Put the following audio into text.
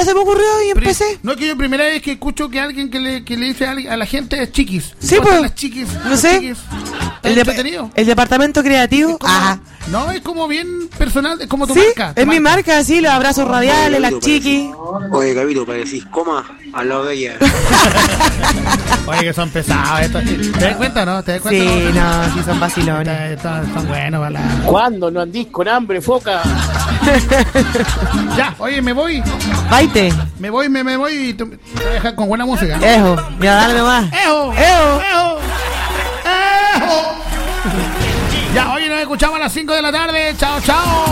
día se me ocurrió y empecé. No, es que yo primera vez que escucho que alguien que le dice a la gente es chiquis. Sí, pues. Las chiquis. No sé. Chiquis. Entretenido. El departamento creativo. No, es como bien personal, es como tu sí, marca. Es mi marca, sí, los abrazos radiales, las chiquis. Oye, Gabito, parecís coma al lado de ella. Oye, que son pesados estos. ¿Te das cuenta, no? ¿Te das cuenta? Sí, no, sí son vacilones. Están buenos, ¿vale? ¿Cuándo no andís con hambre, foca? Ya, oye, me voy. Vaite. Me voy y te voy a dejar con buena música. Ejo, mira, dale nomás. Ejo. Ejo. Ejo. Ejo. Ya, hoy nos escuchamos a las 5 de la tarde. Chao, chao.